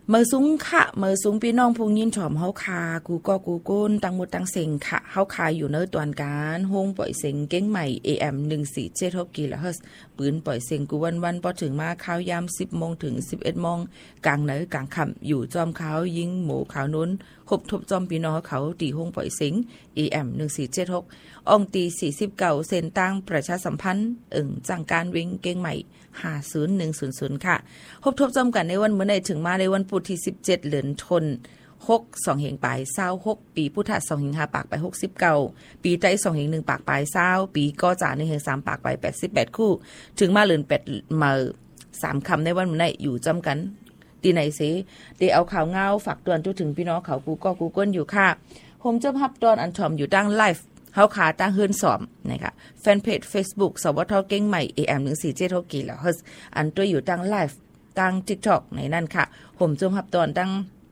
เมื่อสูงค่ะเมื่อสูงพี่น้องผู้ยินถ่อมเฮาคากูก็กูก้นตังหมดตังเซ็งค่ะเฮาคาอยู่เนื้อตวนการโฮงปล่อยเซ็งเก้งใหม่ AM 1476กิโลเฮิรตซ์ปืนปล่อยเซ็งกูวันพอถึงมาข้าวยาม 10 โมงถึง 11 โมงกลางเหนือกลางค่ำอยู่จอมขาวยิงหมูขาวนุ้นหบทบจอมพี่น้องเขาตีโฮงปล่อยเซ็ง AM 1476อองตี49เส้นตั้งประชาสัมพันธ์จังการวิ่งเก้งใหม่50100ค่ะพบทบจอมกันในวันเมื่อใดถึงมาในวันพุธที่17เดือนธันวาคม2เหงปลาย26ปีพุทธศักราช2เหง5ปากไป69ปีไต้2เหง1ปากปลาย20ปีก็จ่า1เหง3ปากไป88คู่ถึงมาเดือน8มา3คำในวันเมื่อใดอยู่จอมกันตีไหนสิได้เอาข่าวเงาฝากเตือนถึงพี่น้องเขากูก็กูก้นอยู่ค่ะผมจะรับตอนอันทอมอยู่ตั้งไลฟ์เฮาขาตั้งเฮือนสอมนะคะแฟนเพจ Facebook สวทเก้งใหม่ AM 1476กิโลเฮิรตซ์อันตัวอยู่ตั้งไลฟ์ตั้ง TikTok ในนั่นค่ะผมจะรับตอนตั้ง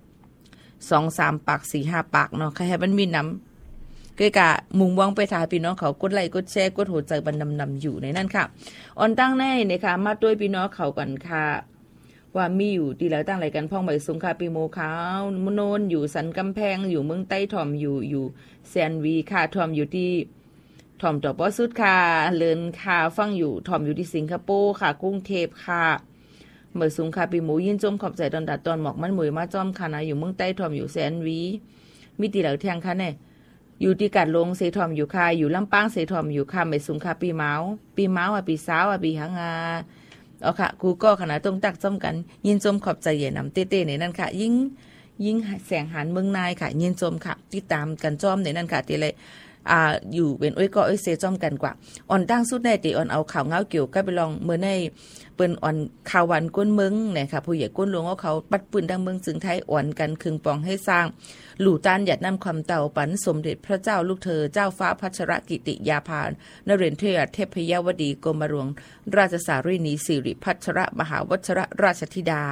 2-3 ปาก 4-5 ปากเนาะใครให้มันมีน้ำก็กะมุ่งมองไปทาพี่น้องเขากดไลค์กดแชร์กดหัวใจบันนำอยู่ในนั่นค่ะออนตั้งแน่นะคะมาด้วยพี่น้องเขากันค่ะว่ามีอยู่ดีแล้วตั้งอะไรกันพ่องใบสงคาปีโมขาวมุโนนอยู่สันกำแพงอยู่เมืองใต้ถ่อมอยู่แซนวีค่ะถ่อมอยู่ที่ถ่อมจอบอสุดค่ะเลินค่ะฟังอยู่ถ่อมอยู่ที่สิงคโปร์ค่ะกรุงเทพค่ะเมื่อสงคาปีโมยินจมขอบใจตอนดัดตอนหมอกมันหมวยมาจอมค่ะนะอยู่เมืองใต้ถ่อมอยู่แซนวีมีตีแล้วแทงค่ะเนี่ยอยู่ที่กัดลงเสถ่อมอยู่ค่ะอยู่ลำปางเสถ่อมอยู่ค่ะเมื่อสงคาปีเมาปีสาวปีหางาเอาค่ะกูก็ขนาดต้องตักจ้อมกันยินจมขอบใจเย็นนำเต้ๆในนั่นค่ะยิ่งแสงหันเมืองนายค่ะยินจมค่ะติดตามกันจ้อมในนั่นค่ะทีเลยอยู่เป็นอ้อยก็อ้อยเซจ้อมกันกว่าอ่อนตั้งสุดในตีอ่อนเอาข่าวเงาเกี่ยวกับไปลองเมื่อในเปิ้นอ่อนข่าววันก้นเมืองเนี่ยค่ะผู้ใหญ่ก้นหลวงเขาปัดปืนดังเมืองจึงไทยอ่อนกันคึงปองให้สร้างหลู่ต้านหยัดนำความเต่าปันสมเด็จพระเจ้าลูกเธอเจ้าฟ้าพัชรกิติยาภานเรนทรเทพยวดีกรมหลวงราชสารีนีสิริพัชรมหาวชรราชธิดา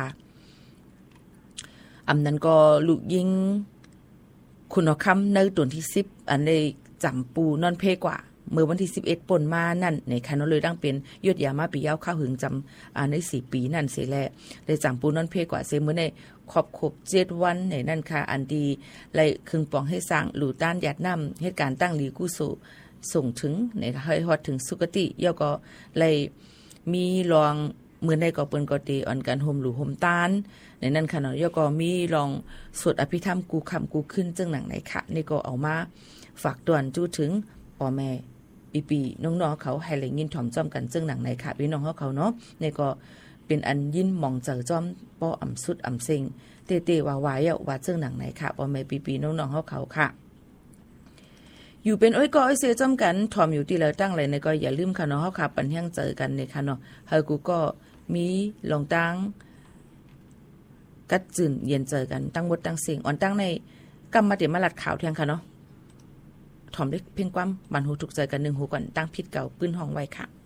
อำนั้นก็ลูกยิงคุณคำในตัวที่10อันในจำปูนอนเพกว่าเมื่อวันที่11ป่นมานั่นในคันเลยดังเป็นยศยามาปียาวข้าวหึงจำใน4ปีนั่นเสียแลได้จำปูนอนเพกว่าเสมื้อในครบ7วันในนั่นค่ะอันดีไล่คึงปองให้สร้างหลู่ต้านหยัดนำเหตุการณ์ตั้งหลีกู้สู่ส่งถึงในให้ฮอดถึงสุคติย่อก็ไล่มีรองเมื่อในก็เปิ้นก็ตีอ่อนกันห่มหลู่ห่มต้านในนั้นค่ะเนาะย่อก็มีรองสวดอภิธรรมกูคำกูขึ้นจังหนังไหนค่ะนี่ก็เอามาฝากตวนจู้ถึงพ่อแม่ปีน้องๆเขาให้เลยยินถ่อมจ้อมกันจังหนังไหนค่ะพี่น้องเขาเนาะนี่ก็เป็นอันยินมองเจอจ้อมป้ออ่ำสุดอ่ำเซ็งเตๆว่าว่าจังหนังไหนค่ะพ่อแม่ปีน้องๆเขาค่ะอยู่เป็นอ้อยก็อ้อยเสียจ้อมกันถ่อมอยู่ที่แล้วตั้งเลยในก็อย่าลืมค่ะเนาะเฮาค่ะปันแห้งเจอกันในค่ะเนาะเฮากูก็มีลองตั้งกัดจื่นเย็นเจอกันตั้งหมดตั้งเสียงอ่อนตั้งในกำมาเดี๋ยวมาลัดข่าวเที่ยงค่ะเนาะถ่อมได้เพียงความบันหูถูกใจกัน1หูก่อนตั้งพิษเก่าปื้นห้องไว้ค่ะ